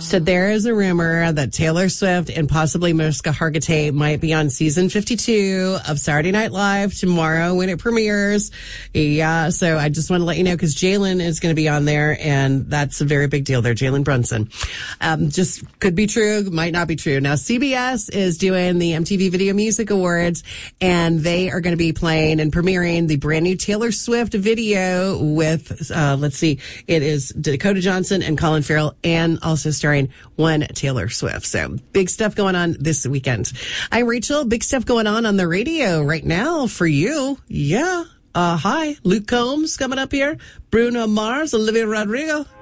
So there is a rumor that Taylor Swift and possibly Mariska Hargitay might be on season 52 of Saturday Night Live tomorrow when it premieres. Yeah, so I just want to let you know because Jalen is going to be on there, and that's a very big deal there, Jalen Brunson. Just could be true, might not be true. Now, CBS is doing the MTV Video Music Awards, and they are going to be playing and premiering the brand new Taylor Swift video with, let's see, it is Dakota Johnson and Colin Farrell, and also starring one Taylor Swift. So big stuff going on this weekend. I'm Rachel. Big stuff going on the radio right now for you. Yeah. Hi. Luke Combs coming up here. Bruno Mars, Olivia Rodrigo.